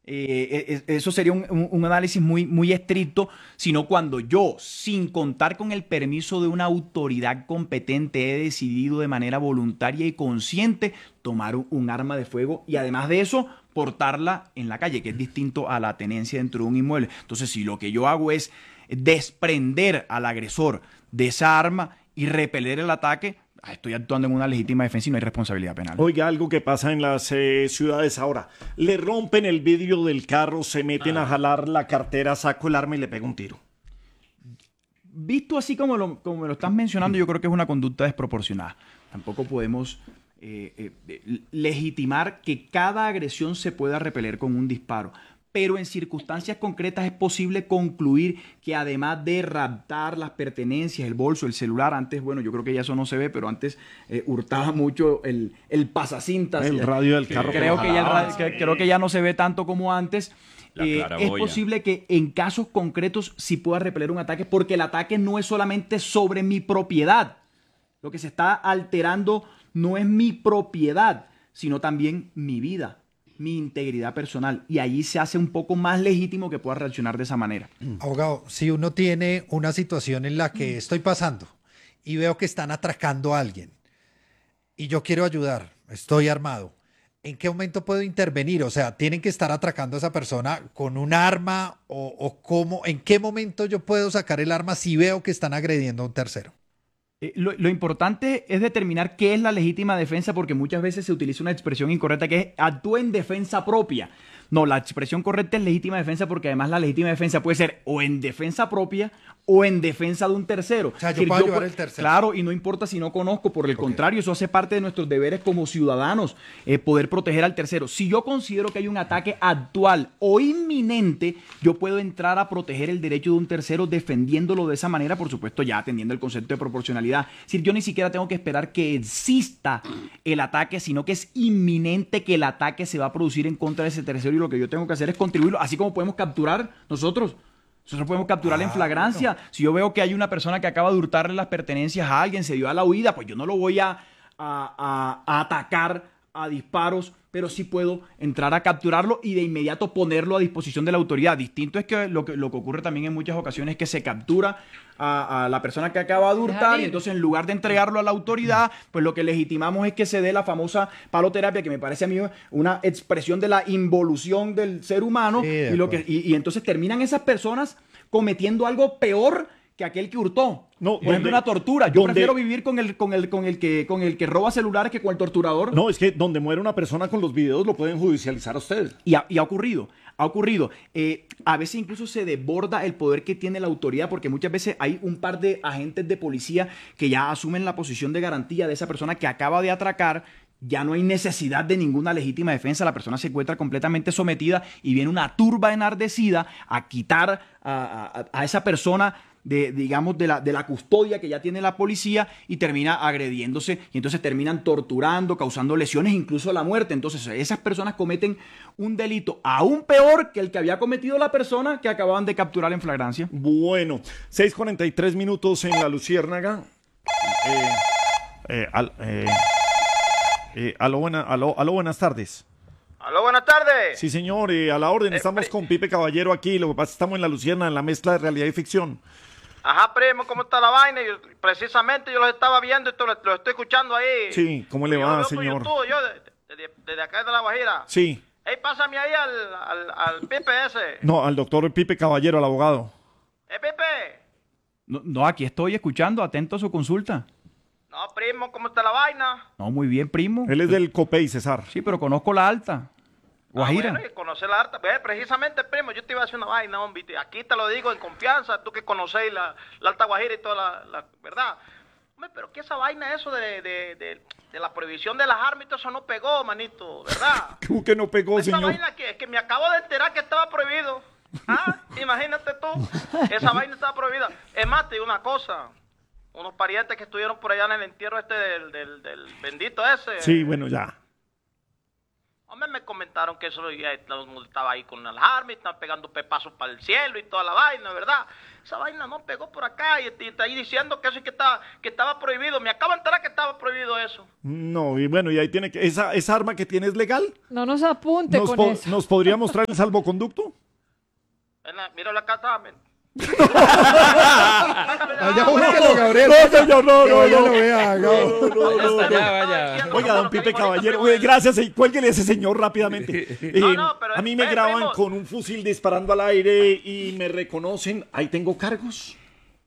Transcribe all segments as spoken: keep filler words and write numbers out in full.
Eh, eso sería un, un, un análisis muy, muy estricto, sino cuando yo, sin contar con el permiso de una autoridad competente, he decidido de manera voluntaria y consciente tomar un, un arma de fuego y además de eso, portarla en la calle, que es distinto a la tenencia dentro de un inmueble. Entonces, si lo que yo hago es desprender al agresor de esa arma y repeler el ataque, estoy actuando en una legítima defensa y no hay responsabilidad penal. Oiga, algo que pasa en las eh, ciudades ahora. Le rompen el vidrio del carro, se meten ah. a jalar la cartera, saco el arma y le pego un tiro. Visto así como lo, como me lo estás mencionando, yo creo que es una conducta desproporcionada. Tampoco podemos eh, eh, legitimar que cada agresión se pueda repeler con un disparo. Pero en circunstancias concretas es posible concluir que además de raptar las pertenencias, el bolso, el celular, antes, bueno, yo creo que ya eso no se ve, pero antes eh, hurtaba mucho el, el pasacintas. El radio del carro. Creo que, ya el radio, que, creo que ya no se ve tanto como antes. Eh, es posible que en casos concretos sí pueda repeler un ataque, porque el ataque no es solamente sobre mi propiedad. Lo que se está alterando no es mi propiedad, sino también mi vida, mi integridad personal, y allí se hace un poco más legítimo que pueda reaccionar de esa manera. Abogado, si uno tiene una situación en la que estoy pasando y veo que están atracando a alguien y yo quiero ayudar, estoy armado, ¿en qué momento puedo intervenir? O sea, ¿tienen que estar atracando a esa persona con un arma o, o cómo? ¿En qué momento yo puedo sacar el arma si veo que están agrediendo a un tercero? Eh, lo, lo importante es determinar qué es la legítima defensa, porque muchas veces se utiliza una expresión incorrecta que es actúe en defensa propia. No, la expresión correcta es legítima defensa, porque además la legítima defensa puede ser o en defensa propia o en defensa de un tercero. O sea, yo puedo ayudar al tercero. Claro, y no importa si no conozco, por el Okay. contrario, eso hace parte de nuestros deberes como ciudadanos, eh, poder proteger al tercero. Si yo considero que hay un ataque actual o inminente, yo puedo entrar a proteger el derecho de un tercero defendiéndolo de esa manera, por supuesto ya atendiendo el concepto de proporcionalidad. Es decir, yo ni siquiera tengo que esperar que exista el ataque, sino que es inminente que el ataque se va a producir en contra de ese tercero, y lo que yo tengo que hacer es contribuirlo, así como podemos capturar nosotros. Nosotros podemos capturar ah, en flagrancia. Bueno. Si yo veo que hay una persona que acaba de hurtarle las pertenencias a alguien, se dio a la huida, pues yo no lo voy a, a, a, a atacar a disparos, pero sí puedo entrar a capturarlo y de inmediato ponerlo a disposición de la autoridad. Distinto es que lo que, lo que ocurre también en muchas ocasiones es que se captura a, a la persona que acaba de hurtar, y entonces en lugar de entregarlo a la autoridad, pues lo que legitimamos es que se dé la famosa paloterapia, que me parece a mí una expresión de la involución del ser humano, sí, y, lo que, y, y entonces terminan esas personas cometiendo algo peor que aquel que hurtó. No, por ejemplo, una tortura. Yo prefiero vivir con el, con, el, con, el que, con el que roba celulares que con el torturador. No, es que donde muere una persona con los videos lo pueden judicializar a ustedes. Y ha, y ha ocurrido, ha ocurrido. Eh, a veces incluso se desborda el poder que tiene la autoridad, porque muchas veces hay un par de agentes de policía que ya asumen la posición de garantía de esa persona que acaba de atracar. Ya no hay necesidad de ninguna legítima defensa, la persona se encuentra completamente sometida y viene una turba enardecida a quitar a, a, a esa persona de, digamos, de la, de la custodia que ya tiene la policía, y termina agrediéndose, y entonces terminan torturando, causando lesiones, incluso la muerte. Entonces esas personas cometen un delito aún peor que el que había cometido la persona que acababan de capturar en flagrancia. Bueno, seis cuarenta y tres minutos en La Luciérnaga. Eh, eh, al, eh, eh, aló, buena, aló, aló, buenas tardes. Aló, buenas tardes. Sí, señor, eh, a la orden. Estamos eh, con Pipe Caballero aquí. Lo que pasa es que estamos en La Luciérnaga, en la mezcla de realidad y ficción. Ajá, primo, ¿cómo está la vaina? Yo, precisamente yo los estaba viendo y lo, lo estoy escuchando ahí. Sí, ¿cómo le va, señor? YouTube, yo desde de, de acá de La Guajira. Sí. Ey, pásame ahí al, al, al Pipe ese. No, al doctor Pipe Caballero, al abogado. ¿Eh, Pipe? No, no, aquí estoy escuchando, atento a su consulta. No, primo, ¿cómo está la vaina? No, muy bien, primo. Él es del COPEI, César. Sí, pero conozco la alta. Guajira. Ah, bueno, y conocer la alta. Ve, precisamente, primo, yo te iba a decir una vaina, hombre. Aquí te lo digo en confianza, tú que conocéis la, la alta Guajira y toda la, la verdad. Hombre, pero que esa vaina, eso de, de, de, de la prohibición de las armas y todo eso no pegó, manito, ¿verdad? ¿Cómo que no pegó, esa señor? Esa vaina que, que me acabo de enterar que estaba prohibido. Ah, imagínate tú, esa vaina estaba prohibida. Es más, te digo una cosa. Unos parientes que estuvieron por allá en el entierro este del, del, del bendito ese. Sí, bueno, ya. Hombre, me comentaron que eso ya todo el mundo estaba ahí con las armas, y estaban pegando pepazos para el cielo y toda la vaina, ¿verdad? Esa vaina no pegó por acá y, y está ahí diciendo que eso es que estaba, que estaba prohibido. Me acabo de enterar que estaba prohibido eso. No, y bueno, y ahí tiene que... ¿Esa, esa arma que tiene es legal? No nos apunte ¿Nos, con po- eso. ¿Nos podría mostrar el salvoconducto? En la- Mira la casa, men. Vaya, búsquelo, Gabriel. No, señor, no, Que no, vaya, no. lo vea, Gabo. Hasta allá, vaya. Oiga, don Pipe Caballero, oye, gracias, eh, cuélguele a ese señor rápidamente. Eh, No, no, pero a mí me ven, graban primo. con un fusil disparando al aire y me reconocen. Ahí tengo cargos.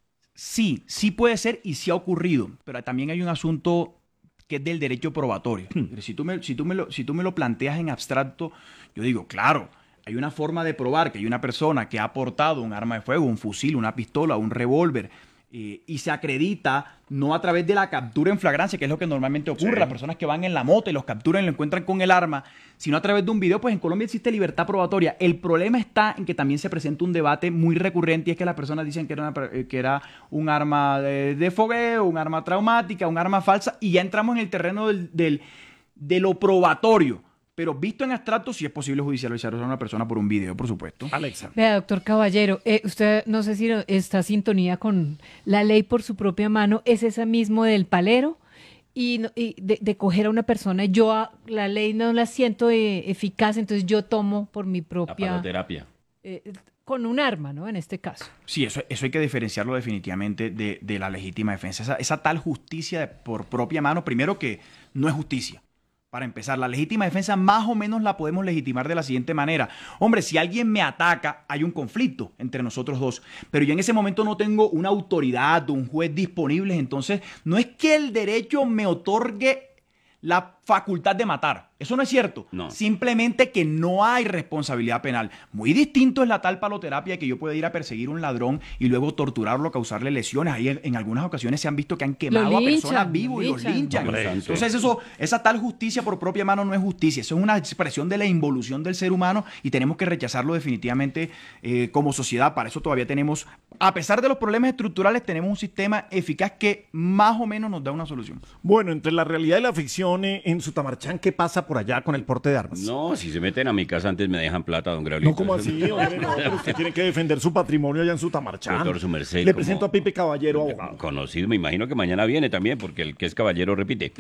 Sí, sí puede ser y sí ha ocurrido, pero también hay un asunto que es del derecho probatorio. Si tú me, si tú me lo, si tú me lo planteas en abstracto, yo digo, claro, hay una forma de probar que hay una persona que ha portado un arma de fuego, un fusil, una pistola, un revólver, eh, y se acredita no a través de la captura en flagrancia, que es lo que normalmente ocurre, Sí. las personas que van en la moto y los capturan y lo encuentran con el arma, sino a través de un video. Pues en Colombia existe libertad probatoria. El problema está en que también se presenta un debate muy recurrente, y es que las personas dicen que era, una per- eh, que era un arma de, de fogueo, un arma traumática, un arma falsa, y ya entramos en el terreno del, del- de lo probatorio. Pero visto en abstracto, sí es posible judicializar a una persona por un video, por supuesto. Alexa. Vea, doctor Caballero, eh, usted no sé si está en sintonía con la ley por su propia mano, es esa mismo del palero y, no- y de, de coger a una persona. Yo a- la ley no la siento eh, eficaz, entonces yo tomo por mi La propia, paloterapia. eh, con un arma, ¿no? En este caso. Sí, eso, eso hay que diferenciarlo definitivamente de, de la legítima defensa. Esa, esa tal justicia de- por propia mano, primero que no es justicia. Para empezar, la legítima defensa más o menos la podemos legitimar de la siguiente manera. Hombre, si alguien me ataca, hay un conflicto entre nosotros dos, pero yo en ese momento no tengo una autoridad o un juez disponibles, entonces no es que el derecho me otorgue la facultad de matar. Eso no es cierto. No. Simplemente que no hay responsabilidad penal. Muy distinto es la tal paloterapia, que yo pueda ir a perseguir a un ladrón y luego torturarlo, causarle lesiones. Ahí en, en algunas ocasiones se han visto que han quemado a linchan, personas vivos y lo los linchan. linchan. Hombre, santo. Entonces eso, esa tal justicia por propia mano no es justicia. Eso es una expresión de la involución del ser humano y tenemos que rechazarlo definitivamente eh, como sociedad. Para eso todavía tenemos, a pesar de los problemas estructurales, tenemos un sistema eficaz que más o menos nos da una solución. Bueno, entre la realidad y la ficción, eh, en Sutamarchán, ¿qué pasa por allá con el porte de armas? No, si se meten a mi casa antes me dejan plata, don Graulito. No, ¿cómo así? Hombre, no, pero usted tiene que defender su patrimonio allá en Sutamarchán. Doctor, su merced, Le ¿cómo? presento a Pipe Caballero, abogado. Conocido, me imagino que mañana viene también, porque el que es caballero repite.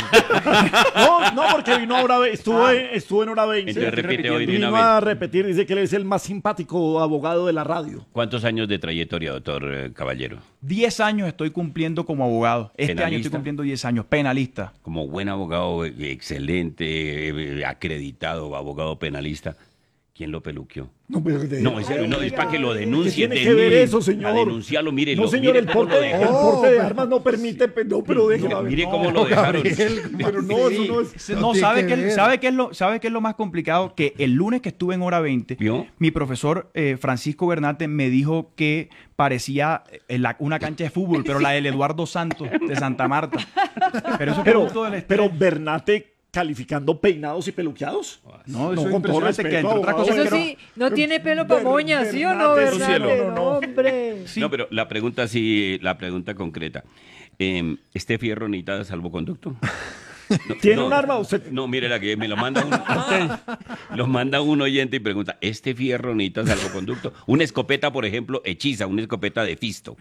No, no, porque vino ahora, estuvo, en- estuvo en hora veinte. Entonces repite hoy de Vino una a vez. repetir, dice que él es el más simpático abogado de la radio. ¿Cuántos años de trayectoria, doctor eh, Caballero? Diez años estoy cumpliendo como abogado. Este año ¿Penalista? estoy cumpliendo diez años. Penalista. Como buen abogado, eh, excelente, eh, acreditado abogado penalista, ¿quién lo peluqueó? No, pero de- No, en serio, no, es para que lo denuncie. ¿Qué tiene que ver denun- eso, señor? A denunciarlo, mire. No, lo- señor, mire el cómo porte, lo el dejaron. porte de armas no permite, pe- no, pero déjelo. Mire, mire cómo No, lo dejaron. Gabriel, Pero no, eso no es... No No, tiene ¿sabe que qué, ver. sabe, qué es lo, ¿sabe qué es lo más complicado? Que el lunes que estuve en hora veinte, ¿Vio? mi profesor eh, Francisco Bernate me dijo que parecía eh, la- una cancha de fútbol, pero la del Eduardo Santos de Santa Marta. Pero eso es Pero, producto del estrés. pero Bernate calificando peinados y peluqueados. No, eso es con todo impresionante, que respeto, entre otras abogado. cosas Eso que no- sí, no tiene pelo para Ber- moña, ¿sí o no, Bernardo, Bernardo? cielo. no, no. No, hombre. No, pero la pregunta sí, la pregunta concreta. Eh, ¿Este fierro necesita salvoconducto? No, ¿Tiene no, un arma usted? No, mire la que me lo manda un, lo manda un oyente y pregunta, ¿este fierro necesita salvoconducto? Una escopeta, por ejemplo, hechiza, una escopeta de fisto.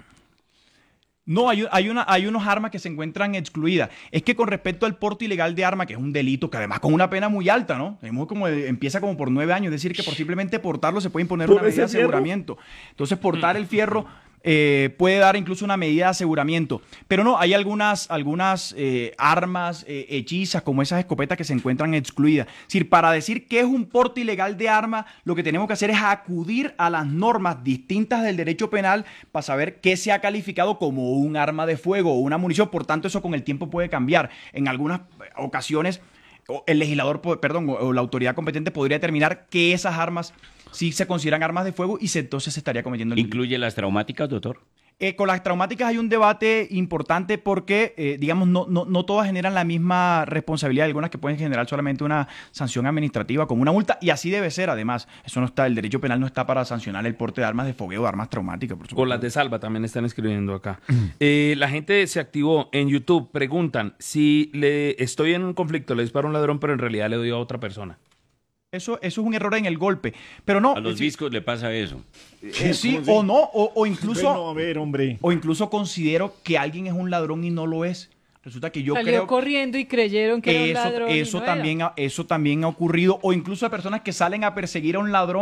No, hay, hay, una, hay unos armas que se encuentran excluidas. Es que con respecto al porte ilegal de arma, que es un delito, que además con una pena muy alta, ¿no? Tenemos como de- empieza como por nueve años, es decir, que por simplemente portarlo se puede imponer ¿Por una medida de ese fierro? aseguramiento. Entonces, portar el fierro eh, puede dar incluso una medida de aseguramiento. Pero no, hay algunas, algunas eh, armas eh, hechizas, como esas escopetas que se encuentran excluidas. Es decir, para decir que es un porte ilegal de arma, lo que tenemos que hacer es acudir a las normas distintas del derecho penal para saber qué se ha calificado como un arma de fuego o una munición. Por tanto, eso con el tiempo puede cambiar. En algunas ocasiones, o el legislador, po- perdón, o, o la autoridad competente podría determinar que esas armas sí se consideran armas de fuego y se, entonces se estaría cometiendo el delito. ¿Incluye las traumáticas, doctor? Eh, con las traumáticas hay un debate importante porque, eh, digamos, no, no, no todas generan la misma responsabilidad. Hay algunas que pueden generar solamente una sanción administrativa como una multa, y así debe ser, además. Eso no está, el derecho penal no está para sancionar el porte de armas de fogueo o armas traumáticas, por supuesto. Con las de Salva también están escribiendo acá. Eh, la gente se activó en YouTube. Preguntan si le estoy en un conflicto, le disparo a un ladrón, pero en realidad le doy a otra persona. Eso, eso es un error en el golpe. Pero no. A los sí, viscos le pasa eso. eh, sí, ¿Cómo así? o no, o, o incluso, Bueno, a ver, hombre. o incluso considero que alguien es un ladrón y no lo es. Resulta que yo Salió creo corriendo y creyeron que era un eso, ladrón. y eso no era. también ha, eso también ha ocurrido, o incluso a personas que salen a perseguir a un ladrón